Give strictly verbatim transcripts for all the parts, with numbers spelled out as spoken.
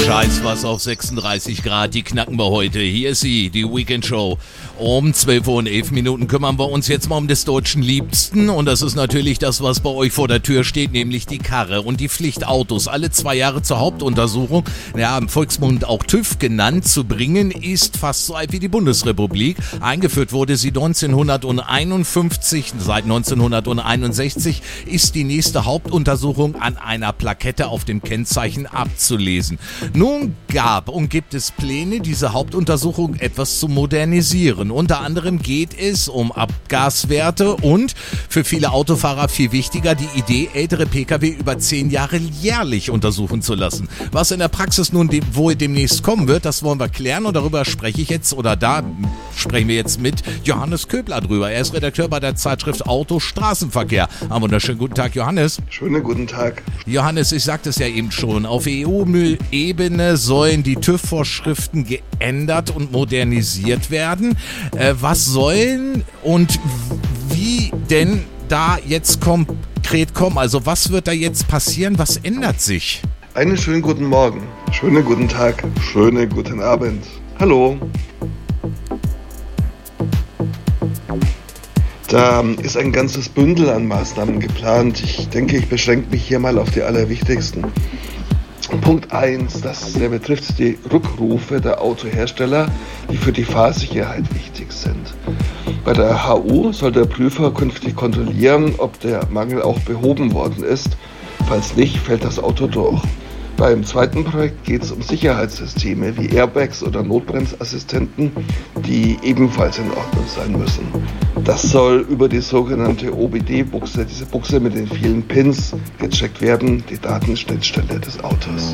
Scheiß was auf sechsunddreißig Grad, die knacken wir heute. Hier ist sie, die Weekend Show. Um zwölf Uhr und elf Minuten kümmern wir uns jetzt mal um des Deutschen Liebsten. Und das ist natürlich das, was bei euch vor der Tür steht, nämlich die Karre und die Pflichtautos. Alle zwei Jahre zur Hauptuntersuchung, ja, im Volksmund auch TÜV genannt, zu bringen, ist fast so alt wie die Bundesrepublik. Eingeführt wurde sie neunzehnhunderteinundfünfzig. Seit neunzehnhunderteinundsechzig ist die nächste Hauptuntersuchung an einer Plakette auf dem Kennzeichen abzulesen. Nun gab und gibt es Pläne, diese Hauptuntersuchung etwas zu modernisieren. Unter anderem geht es um Abgaswerte und für viele Autofahrer viel wichtiger die Idee, ältere Pkw über zehn Jahre jährlich untersuchen zu lassen. Was in der Praxis nun de- wohl demnächst kommen wird, das wollen wir klären und darüber spreche ich jetzt oder da sprechen wir jetzt mit Johannes Köbler drüber. Er ist Redakteur bei der Zeitschrift Auto Straßenverkehr. Einen wunderschönen guten Tag, Johannes. Schönen guten Tag. Johannes, ich sagte es ja eben schon, auf E U-Ebene sollen die TÜV-Vorschriften geändert und modernisiert werden. Äh, was sollen und wie denn da jetzt konkret kommen? Also was wird da jetzt passieren? Was ändert sich? Einen schönen guten Morgen, schönen guten Tag, schönen guten Abend. Hallo. Da ist ein ganzes Bündel an Maßnahmen geplant. Ich denke, ich beschränke mich hier mal auf die allerwichtigsten. Punkt eins, das der betrifft die Rückrufe der Autohersteller, die für die Fahrsicherheit wichtig sind. Bei der H U soll der Prüfer künftig kontrollieren, ob der Mangel auch behoben worden ist. Falls nicht, fällt das Auto durch. Beim zweiten Projekt geht es um Sicherheitssysteme wie Airbags oder Notbremsassistenten, die ebenfalls in Ordnung sein müssen. Das soll über die sogenannte O B D-Buchse, diese Buchse mit den vielen Pins, gecheckt werden, die Datenschnittstelle des Autos.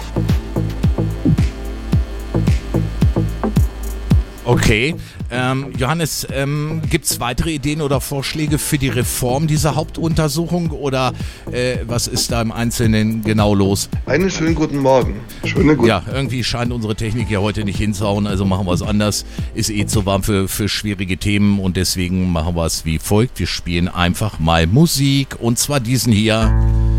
Okay, ähm, Johannes, ähm, gibt es weitere Ideen oder Vorschläge für die Reform dieser Hauptuntersuchung oder äh, was ist da im Einzelnen genau los? Einen schönen guten Morgen. Schönen guten Ja, irgendwie scheint unsere Technik ja heute nicht hinzuhauen, also machen wir es anders. Ist eh zu warm für, für schwierige Themen und deswegen machen wir es wie folgt. Wir spielen einfach mal Musik und zwar diesen hier.